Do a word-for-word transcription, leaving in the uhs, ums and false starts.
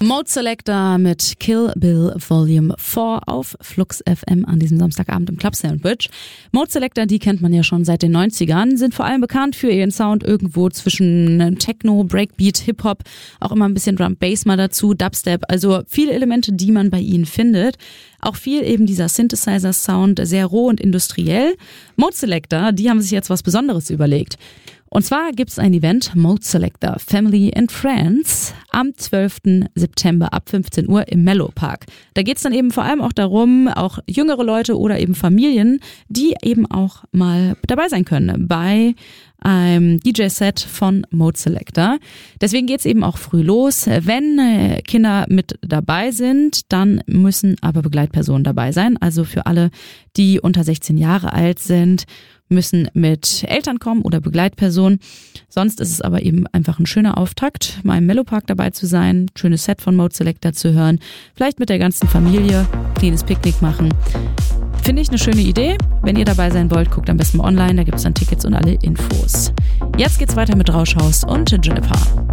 Mode Selector mit Kill Bill Volume vier auf Flux F M an diesem Samstagabend im Club Sandwich. Mode Selector, die kennt man ja schon seit den neunzigern, sind vor allem bekannt für ihren Sound irgendwo zwischen Techno, Breakbeat, Hip-Hop, auch immer ein bisschen Drum-Bass mal dazu, Dubstep, also viele Elemente, die man bei ihnen findet. Auch viel eben dieser Synthesizer-Sound, sehr roh und industriell. Mode Selector, die haben sich jetzt was Besonderes überlegt. Und zwar gibt es ein Event, Mode Selector Family and Friends, am zwölften September ab fünfzehn Uhr im Mellow Park. Da geht es dann eben vor allem auch darum, auch jüngere Leute oder eben Familien, die eben auch mal dabei sein können bei einem D J-Set von Mode Selector. Deswegen geht's eben auch früh los. Wenn äh, Kinder mit dabei sind, dann müssen aber Begleitpersonen dabei sein. Also für alle, die unter sechzehn Jahre alt sind, müssen mit Eltern kommen oder Begleitpersonen. Sonst ist es aber eben einfach ein schöner Auftakt, mal im Mellow Park dabei zu sein, schönes Set von Mode Selector zu hören, vielleicht mit der ganzen Familie, kleines Picknick machen. Finde ich eine schöne Idee. Wenn ihr dabei sein wollt, guckt am besten mal online, da gibt es dann Tickets und alle Infos. Jetzt geht's weiter mit Rauschhaus und Juniper.